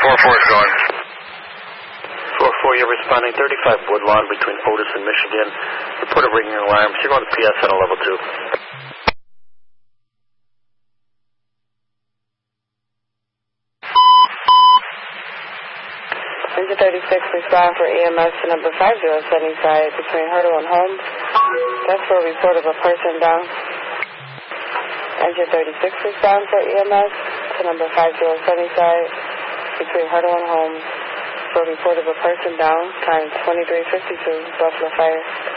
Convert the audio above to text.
4-4 is going. 4-4, you're responding 35 Woodlawn between Otis and Michigan. Report of ringing alarms. You're going to PSN on level 2. Engine 36, respond for EMS to number 5070 side between Hurdle and Holmes. That's for a report of a person down. Engine 36, respond for EMS to number 5070 side between Hurdle and Holmes for a report of a person down, time 2352, Buffalo Fire.